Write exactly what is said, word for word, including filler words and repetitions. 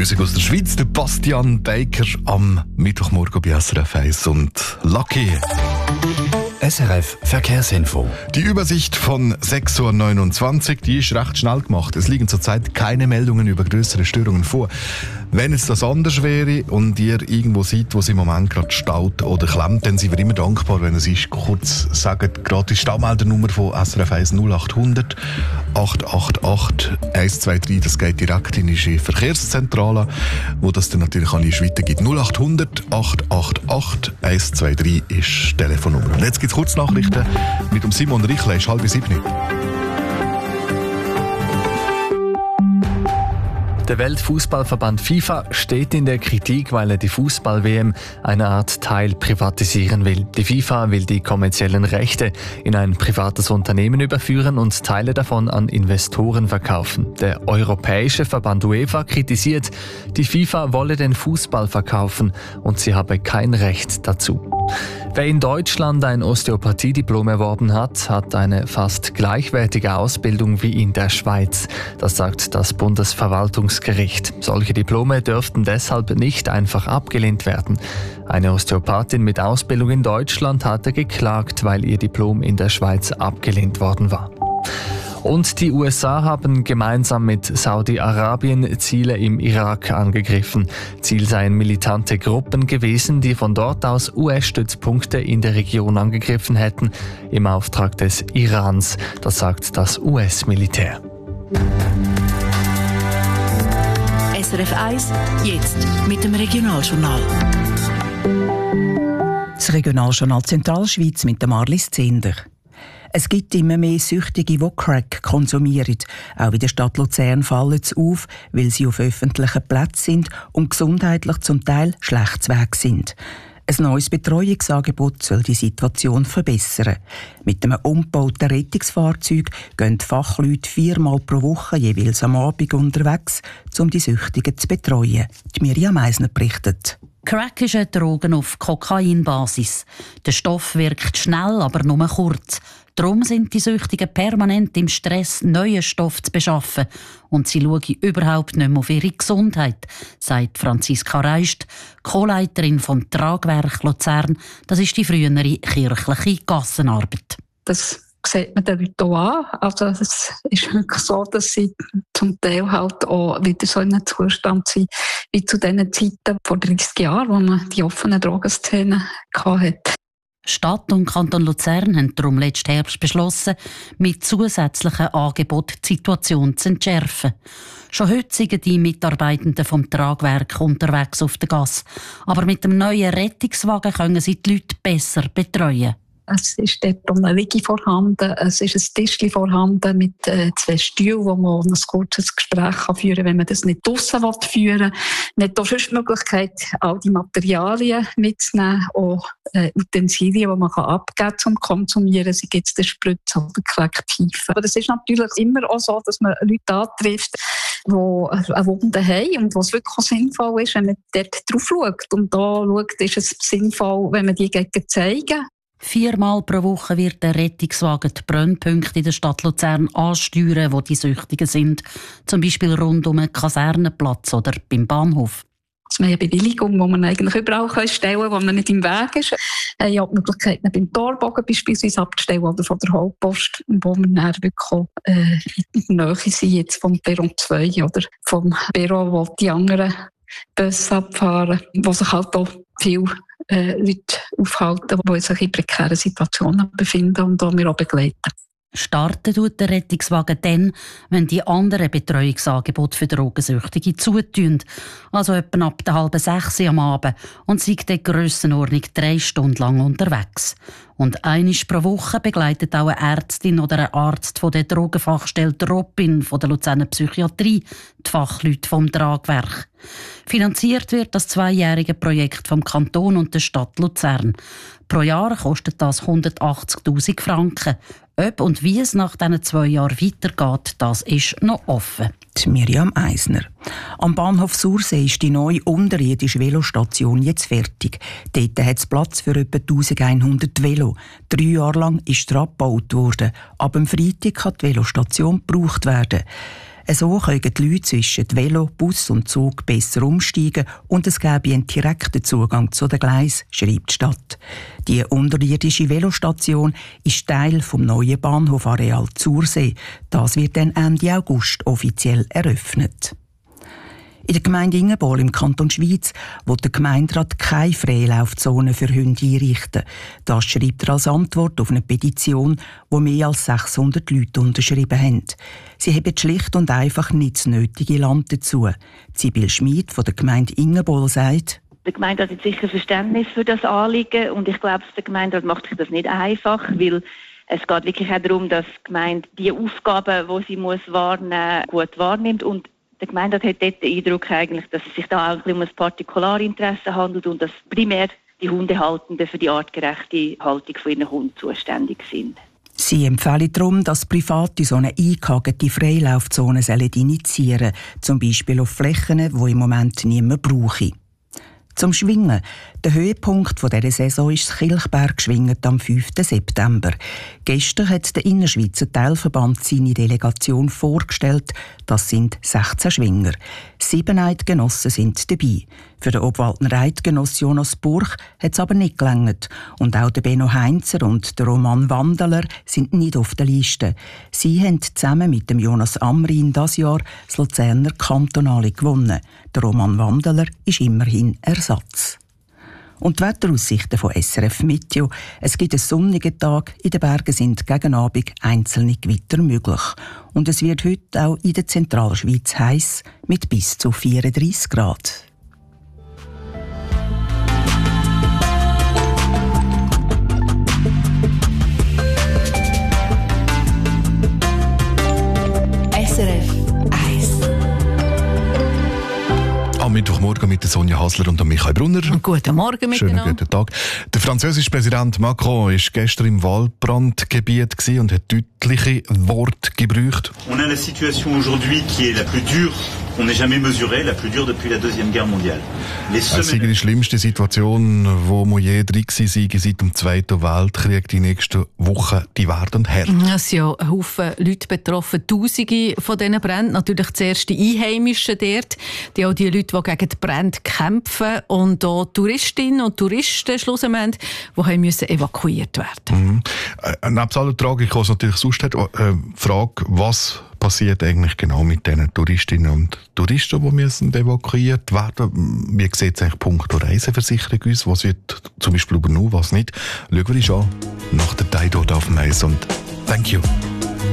Musik aus der Schweiz, der Bastian Baker am Mittwochmorgen bei S R F eins und Lucky. S R F Verkehrsinfo. Die Übersicht von sechs Uhr neunundzwanzig, die ist recht schnell gemacht. Es liegen zurzeit keine Meldungen über größere Störungen vor. Wenn es das anders wäre und ihr irgendwo seht, wo es im Moment gerade staut oder klemmt, dann sind wir immer dankbar, wenn es ist. Kurz sagen, gerade die Staumeldernummer von S R F eins null acht hundert acht acht acht eins zwei drei, das geht direkt in die Verkehrszentrale, wo das dann natürlich an die Schweiz gibt. null acht hundert acht acht acht eins zwei drei ist die Telefonnummer. Und jetzt gibt es Kurznachrichten mit dem Simon Richle, ist halb sieben. Der Weltfußballverband FIFA steht in der Kritik, weil er die Fußball-W M eine Art Teil privatisieren will. Die FIFA will die kommerziellen Rechte in ein privates Unternehmen überführen und Teile davon an Investoren verkaufen. Der europäische Verband UEFA kritisiert, die FIFA wolle den Fußball verkaufen und sie habe kein Recht dazu. Wer in Deutschland ein Osteopathie-Diplom erworben hat, hat eine fast gleichwertige Ausbildung wie in der Schweiz. Das sagt das Bundesverwaltungsgericht. Solche Diplome dürften deshalb nicht einfach abgelehnt werden. Eine Osteopathin mit Ausbildung in Deutschland hatte geklagt, weil ihr Diplom in der Schweiz abgelehnt worden war. Und die U S A haben gemeinsam mit Saudi-Arabien Ziele im Irak angegriffen. Ziel seien militante Gruppen gewesen, die von dort aus U S-Stützpunkte in der Region angegriffen hätten, im Auftrag des Irans. Das sagt das U S-Militär. S R F eins, jetzt mit dem Regionaljournal. Das Regionaljournal Zentralschweiz mit dem Marlies Zender. Es gibt immer mehr Süchtige, die Crack konsumieren. Auch in der Stadt Luzern fallen sie auf, weil sie auf öffentlichen Plätzen sind und gesundheitlich zum Teil schlecht weg sind. Ein neues Betreuungsangebot soll die Situation verbessern. Mit einem umgebauten Rettungsfahrzeug gehen die Fachleute viermal pro Woche jeweils am Abend unterwegs, um die Süchtigen zu betreuen. Die Miriam Eisner berichtet. Crack ist eine Droge auf Kokainbasis. Der Stoff wirkt schnell, aber nur kurz. Darum sind die Süchtigen permanent im Stress, neuen Stoff zu beschaffen. Und sie schauen überhaupt nicht mehr auf ihre Gesundheit, sagt Franziska Reist, Co-Leiterin vom Tragwerk Luzern. Das ist die frühere kirchliche Gassenarbeit. Das sieht man den Leuten auch an. Also es ist wirklich so, dass sie zum Teil halt auch wieder so in einem Zustand sind, wie zu den Zeiten vor dreißig Jahren, wo man die offenen Drogenszenen hatte. Stadt und Kanton Luzern haben darum letzten Herbst beschlossen, mit zusätzlichen Angeboten die Situation zu entschärfen. Schon heute sind die Mitarbeitenden vom Tragwerk unterwegs auf der Gasse. Aber mit dem neuen Rettungswagen können sie die Leute besser betreuen. Es ist dort eine Liege vorhanden, es ist ein Tischchen vorhanden mit äh, zwei Stühlen, wo man ein kurzes Gespräch kann führen kann, wenn man das nicht draussen führen will. Man hat auch schon die Möglichkeit, all die Materialien mitzunehmen, auch äh, Utensilien, die man kann abgeben kann, zum Konsumieren, sei jetzt der Spritz oder Klektiv. Aber es ist natürlich immer auch so, dass man Leute antrifft, die eine Wunde haben und was wirklich sinnvoll ist, wenn man dort drauf schaut. Und da schaut, ist es sinnvoll, wenn man die zeigen. Viermal pro Woche wird der Rettungswagen die Brennpunkte in der Stadt Luzern ansteuern, wo die Süchtigen sind. Zum Beispiel rund um einen Kasernenplatz oder beim Bahnhof. Wir haben eine Bewilligung, die man eigentlich überall stellen kann, wo man nicht im Weg ist. Ich habe die Möglichkeit, beim Torbogen beispielsweise abzustellen oder von der Hauptpost, wo wir dann wirklich auch, äh, in der Nähe sind, jetzt vom Perron zwei oder vom Perron, wo die anderen Busse abfahren, wo sich halt auch viel äh, Leute aufhalten, die sich in prekären Situationen befinden und die wir auch begleiten. Starten tut der Rettungswagen dann, wenn die anderen Betreuungsangebote für Drogensüchtige zutun. Also etwa ab der halben sechs am Abend und sind in Grössenordnung drei Stunden lang unterwegs. Und einmal pro Woche begleitet auch eine Ärztin oder ein Arzt von der Drogenfachstelle Dropin von der Luzerner Psychiatrie die Fachleute vom Tragwerk. Finanziert wird das zweijährige Projekt vom Kanton und der Stadt Luzern. Pro Jahr kostet das hundertachtzigtausend Franken. Ob und wie es nach diesen zwei Jahren weitergeht, das ist noch offen. Die Miriam Eisner. Am Bahnhof Sursee ist die neue unterirdische Velostation jetzt fertig. Dort hat es Platz für etwa eintausendeinhundert Velo. Drei Jahre lang ist er abgebaut worden. Ab dem Freitag kann die Velostation gebraucht werden. So können die Leute zwischen Velo, Bus und Zug besser umsteigen und es gäbe einen direkten Zugang zu den Gleisen, schreibt die Stadt. Die unterirdische Velostation ist Teil vom neuen Bahnhofareal Zursee. Das wird dann Ende August offiziell eröffnet. In der Gemeinde Ingenbol im Kanton Schwyz will der Gemeinderat keine Freilaufzone für Hunde einrichten. Das schreibt er als Antwort auf eine Petition, die mehr als sechshundert Leute unterschrieben haben. Sie haben schlicht und einfach nicht das nötige Land dazu. Sibyl Schmid von der Gemeinde Ingenbol sagt: Der Gemeinderat hat sicher Verständnis für das Anliegen und ich glaube, der Gemeinderat macht sich das nicht einfach, weil es geht wirklich auch darum, dass die Gemeinde die Aufgaben, die sie muss wahrnehmen muss, gut wahrnimmt. Und der Gemeinderat hat dort den Eindruck, eigentlich, dass es sich da auch ein bisschen um ein Partikularinteresse handelt und dass primär die Hundehaltenden für die artgerechte Haltung von ihren Hunden zuständig sind. Sie empfehlen darum, dass Private so eine eingehagete Freilaufzone initiieren sollen, zum Beispiel auf Flächen, die im Moment niemand brauche. Zum Schwingen. Der Höhepunkt dieser Saison ist das Kilchberg-Schwingen am fünften September. Gestern hat der Innerschweizer Teilverband seine Delegation vorgestellt. Das sind sechzehn Schwinger. Sieben Eidgenossen sind dabei. Für den Obwaldner Eidgenoss Jonas Burch hat es aber nicht gelangt. Und auch der Benno Heinzer und der Roman Wandeler sind nicht auf der Liste. Sie haben zusammen mit dem Jonas Amrin das Jahr das Luzerner Kantonale gewonnen. Der Roman Wandeler ist immerhin Ersatz. Und die Wetteraussichten von S R F Meteo. Es gibt einen sonnigen Tag, in den Bergen sind gegen Abend einzelne Gewitter möglich. Und es wird heute auch in der Zentralschweiz heiß mit bis zu vierunddreissig Grad. S R F eins. Am Mittwochmorgen mit der Sonja Hasler und Michael Brunner. Guten Morgen miteinander. Schönen guten Tag. Der französische Präsident Macron war gestern im Waldbrandgebiet und hat deutliche Worte gebraucht. On a la situation aujourd'hui qui est la plus dure qu'on n'ait jamais mesurée, la plus dure depuis la Deuxième Guerre mondiale. Es sei die schlimmste Situation, wo wir je drin waren seit dem Zweiten Weltkrieg. Die nächsten Wochen, die werden hart. Es sind ja ein Haufen Leute betroffen, Tausende von diesen Bränden. Natürlich zuerst die Einheimischen dort, die auch die Leute, die gegen die Brände kämpfen und auch Touristinnen und Touristen schlussendlich, die haben müssen evakuiert werden. Mhm. Äh, neben aller Tragik, die es natürlich sonst hat, äh, Frage, was passiert eigentlich genau mit diesen Touristinnen und Touristen, die müssen evakuiert werden? Wie sieht es eigentlich punkto Reiseversicherung aus? Was wird zum Beispiel übernommen, was nicht? Schauen wir uns an nach der Tide auf dem Eis und thank you.